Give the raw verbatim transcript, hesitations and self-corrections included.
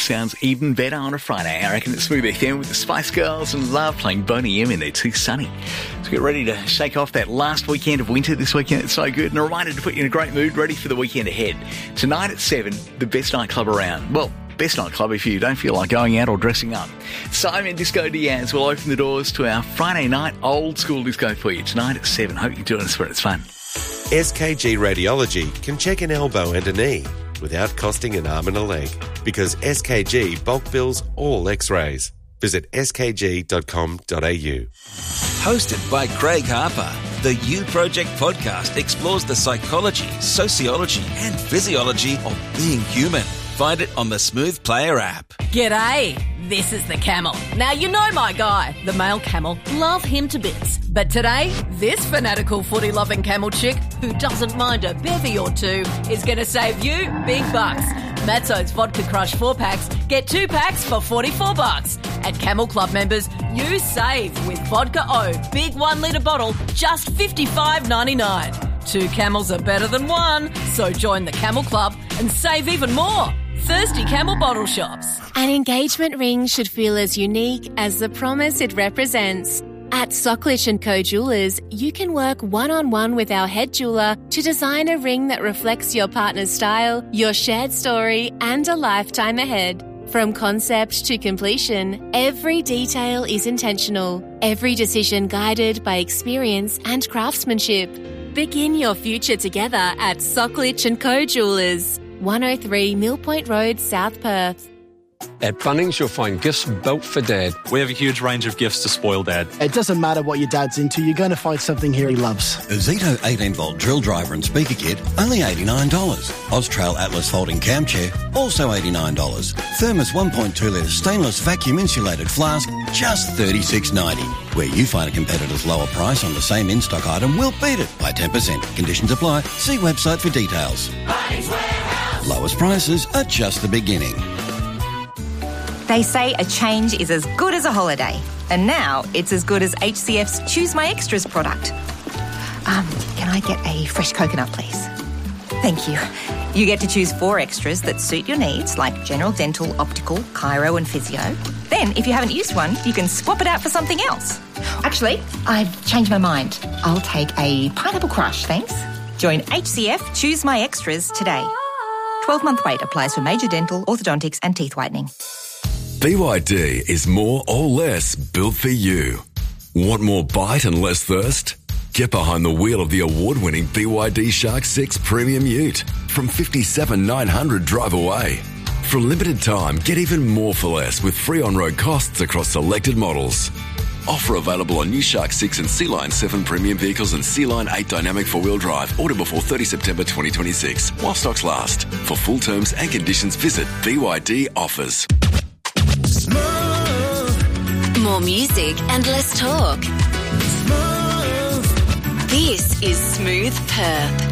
sounds even better on a Friday. I reckon it's Smooth F M with the Spice Girls and Love playing Boney M in there too. Sunny. So get ready to shake off that last weekend of winter this weekend. It's so good. And a reminder to put you in a great mood, ready for the weekend ahead. Tonight at seven, the best nightclub around. Well, best nightclub if you don't feel like going out or dressing up. Simon Disco Diaz will open the doors to our Friday night old school disco for you tonight at seven. Hope you join us for it. It's fun. S K G Radiology can check an elbow and a knee without costing an arm and a leg, because S K G bulk bills all x-rays. Visit s k g dot com dot a u. Hosted by Craig Harper, the You Project podcast explores the psychology, sociology and physiology of being human. Find it on the Smooth Player app. G'day, this is the Camel. Now, you know my guy, the male camel. Love him to bits. But today, this fanatical footy-loving camel chick who doesn't mind a bevy or two is going to save you big bucks. Matzo's Vodka Crush four packs get two packs for forty-four bucks. At Camel Club members, you save with Vodka O, big one litre bottle, just fifty-five ninety-nine. Two camels are better than one, so join the Camel Club and save even more. Thirsty Camel Bottle Shops. An engagement ring should feel as unique as the promise it represents. At Socklich and Co Jewelers, you can work one-on-one with our head jeweler to design a ring that reflects your partner's style, your shared story, and a lifetime ahead. From concept to completion, every detail is intentional. Every decision guided by experience and craftsmanship. Begin your future together at Socklich and Co Jewelers. one oh three Mill Point Road, South Perth. At Bunnings, you'll find gifts built for Dad. We have a huge range of gifts to spoil Dad. It doesn't matter what your dad's into, you're going to find something here he loves. A Zito eighteen volt drill driver and speaker kit, only eighty-nine dollars. Austrail Atlas folding cam chair, also eighty-nine dollars. Thermos one point two litre stainless vacuum insulated flask, just thirty-six ninety. Where you find a competitor's lower price on the same in-stock item, we'll beat it by ten percent. Conditions apply. See website for details. Bunnings Warehouse. Lowest prices are just the beginning. They say a change is as good as a holiday. And now it's as good as H C F's Choose My Extras product. Um, can I get a fresh coconut, please? Thank you. You get to choose four extras that suit your needs, like general dental, optical, chiro and physio. Then, if you haven't used one, you can swap it out for something else. Actually, I've changed my mind. I'll take a pineapple crush, thanks. Join H C F Choose My Extras today. twelve-month wait applies for major dental, orthodontics and teeth whitening. B Y D is more or less built for you. Want more bite and less thirst? Get behind the wheel of the award-winning B Y D Shark six Premium Ute from fifty-seven thousand nine hundred drive away. For a limited time, get even more for less with free on-road costs across selected models. Offer available on new Shark six and Sea Line seven premium vehicles and Sea Line eight dynamic four-wheel drive. Order before thirtieth September twenty twenty-six while stocks last. For full terms and conditions, visit B Y D Offers. Smooth. More music and less talk. Smooth. This is Smooth Perth.